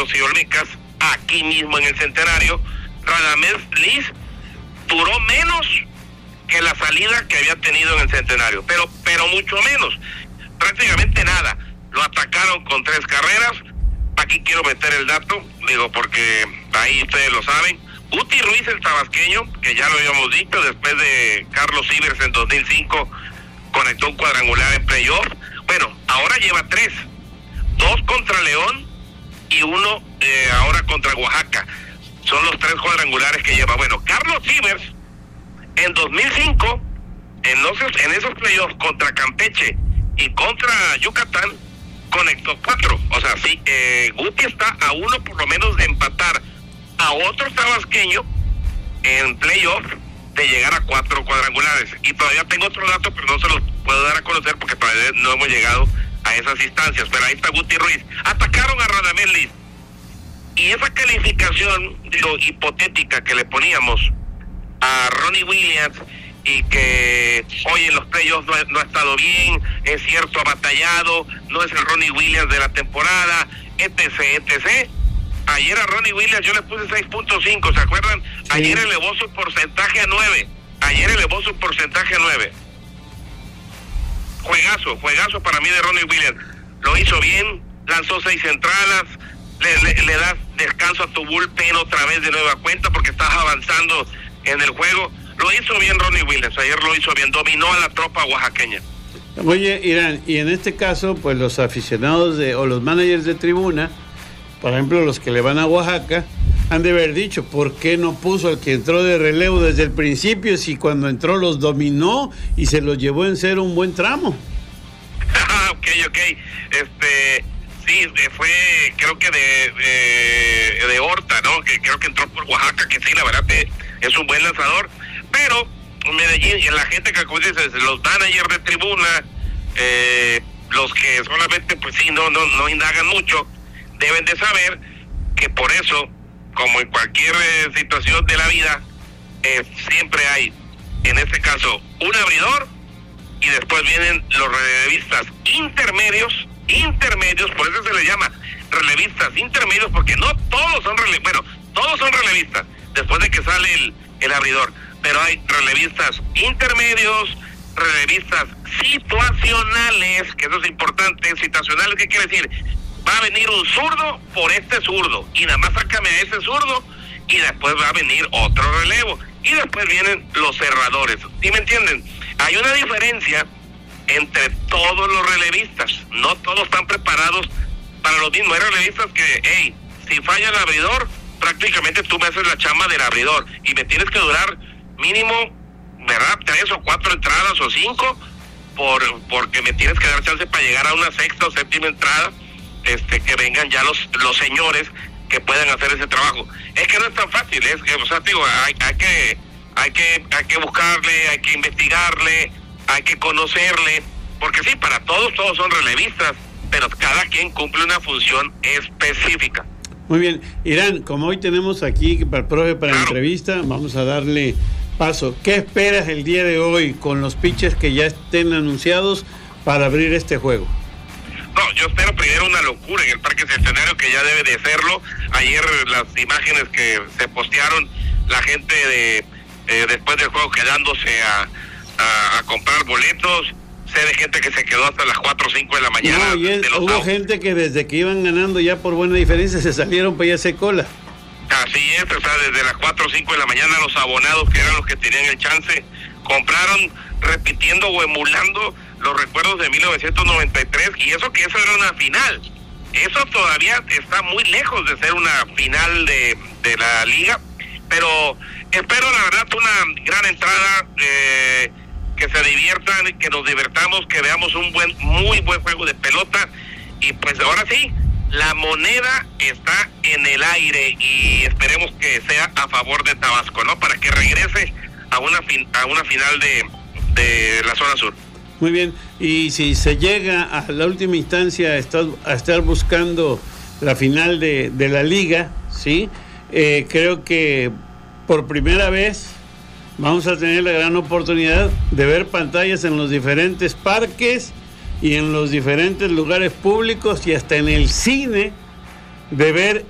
Toros y Olmecas, aquí mismo en el Centenario. Radamés Liz duró menos que la salida que había tenido en el Centenario, pero mucho menos, prácticamente nada. Lo atacaron con 3 carreras. Aquí quiero meter el dato, porque ahí ustedes lo saben. Guti Ruiz, el tabasqueño, que ya lo habíamos dicho, después de Carlos Ivers en 2005, conectó un cuadrangular en playoff. Bueno, ahora lleva 3, 2 contra León y 1 ahora contra Oaxaca. Son los 3 cuadrangulares que lleva. Bueno, Carlos Ivers en 2005, en esos playoffs contra Campeche y contra Yucatán, conectó 4. O sea, sí, Guti está a 1 por lo menos de empatar a otro tabasqueño en playoff, de llegar a 4 cuadrangulares. Y todavía tengo otro dato, pero no se los puedo dar a conocer porque todavía no hemos llegado a esas instancias. Pero ahí está Guti Ruiz. Atacaron a Radamés Liz. Y esa calificación, hipotética que le poníamos a Ronnie Williams, y que hoy en los playoffs no ha estado bien, es cierto, ha batallado, no es el Ronnie Williams de la temporada, etc. Ayer a Ronnie Williams yo le puse 6.5, ¿se acuerdan? Sí. Ayer elevó su porcentaje a 9. Juegazo para mí de Ronnie Williams. Lo hizo bien, lanzó 6 entradas, le das descanso a tu bullpen otra vez de nueva cuenta porque estás avanzando en el juego. Lo hizo bien Ronnie Williams, ayer lo hizo bien, dominó a la tropa oaxaqueña. Oye, Irán, y en este caso, pues los aficionados o los managers de tribuna, por ejemplo, los que le van a Oaxaca, han de haber dicho, ¿por qué no puso al que entró de relevo desde el principio si cuando entró los dominó y se los llevó en cero un buen tramo? Ok. Sí, fue, creo que de Horta, ¿no? Que creo que entró por Oaxaca, que sí, la verdad es un buen lanzador. Pero Medellín, y la gente que, como dices, los managers de tribuna, los que solamente, pues sí, no indagan mucho, deben de saber que por eso, como en cualquier situación de la vida, siempre hay, en este caso, un abridor y después vienen los relevistas intermedios, por eso se les llama relevistas intermedios, porque no todos son todos son relevistas después de que sale el abridor, pero hay relevistas intermedios, relevistas situacionales, que eso es importante. Situacionales, ¿qué quiere decir? Va a venir un zurdo por este zurdo y nada más sácame a ese zurdo y después va a venir otro relevo y después vienen los cerradores. ¿Sí me entienden? Hay una diferencia entre todos los relevistas, no todos están preparados para lo mismo. Hay relevistas que, si falla el abridor, prácticamente tú me haces la chamba del abridor y me tienes que durar mínimo, ¿verdad? 3 o 4 entradas o 5 porque me tienes que dar chance para llegar a una 6ª o 7ª entrada, que vengan ya los señores que puedan hacer ese trabajo. Es que no es tan fácil, hay que buscarle, hay que investigarle, hay que conocerle, porque sí, para todos son relevistas, pero cada quien cumple una función específica. Muy bien, Irán, como hoy tenemos aquí para el profe para la entrevista, vamos a darle paso. ¿Qué esperas el día de hoy con los pitchers que ya estén anunciados para abrir este juego? No, yo espero primero una locura en el Parque Centenario, que ya debe de serlo. Ayer las imágenes que se postearon, la gente después del juego quedándose a comprar boletos. Sé de gente que se quedó hasta las 4 o 5 de la mañana. No, hubo gente que desde que iban ganando ya por buena diferencia se salieron para allá hacer cola. Así es, desde las 4 o 5 de la mañana los abonados, que eran los que tenían el chance, compraron repitiendo o emulando los recuerdos de 1993, y eso era una final. Eso todavía está muy lejos de ser una final de la liga, pero espero la verdad una gran entrada, que se diviertan, que nos divertamos, que veamos un muy buen juego de pelota, y pues ahora sí, la moneda está en el aire y esperemos que sea a favor de Tabasco, ¿no? Para que regrese a una final de la zona sur. Muy bien, y si se llega a la última instancia a estar buscando la final de la liga, ¿sí? Creo que por primera vez vamos a tener la gran oportunidad de ver pantallas en los diferentes parques y en los diferentes lugares públicos y hasta en el cine, de ver